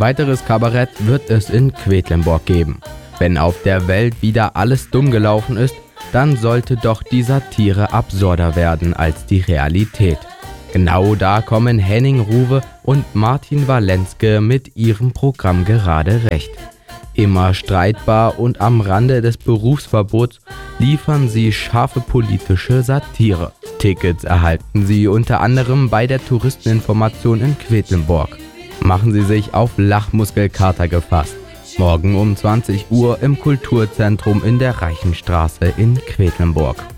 weiteres Kabarett wird es in Quedlinburg geben. Wenn auf der Welt wieder alles dumm gelaufen ist, dann sollte doch die Satire absurder werden als die Realität. Genau da kommen Henning Ruwe und Martin Walenske mit ihrem Programm gerade recht. Immer streitbar und am Rande des Berufsverbots liefern sie scharfe politische Satire. Tickets erhalten Sie unter anderem bei der Touristeninformation in Quedlinburg. Machen Sie sich auf Lachmuskelkater gefasst. Morgen um 20 Uhr im Kulturzentrum in der Reichenstraße in Quedlinburg.